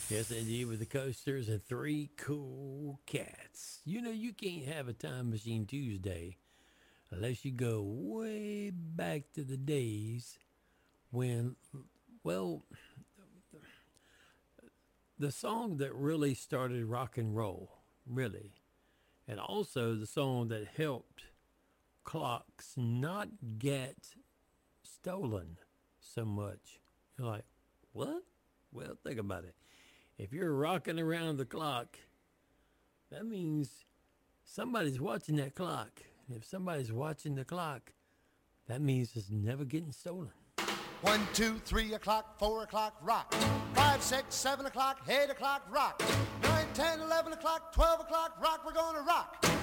Yes, indeed, with the Coasters and Three Cool Cats. You know, you can't have a Time Machine Tuesday unless you go way back to the days when, well, the song that really started rock and roll, really, and also the song that helped clocks not get stolen so much. You're like, what? Well, think about it. If you're rocking around the clock, that means somebody's watching that clock. If somebody's watching the clock, that means it's never getting stolen. 1, 2, 3 o'clock, 4 o'clock, rock. 5, 6, 7 o'clock, 8 o'clock, rock. 9, 10, 11 o'clock, 12 o'clock, rock. We're gonna rock.